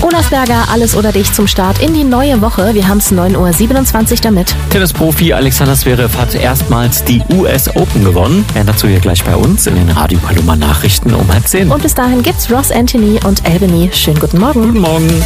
Olaf Berger, alles oder dich zum Start in die neue Woche. Wir haben es 9:27 Uhr damit. Tennisprofi Alexander Zverev hat erstmals die US Open gewonnen. Mehr dazu hier gleich bei uns in den Radio Paloma Nachrichten um 9:30. Und bis dahin gibt's Ross Anthony und Albany. Schönen guten Morgen. Guten Morgen.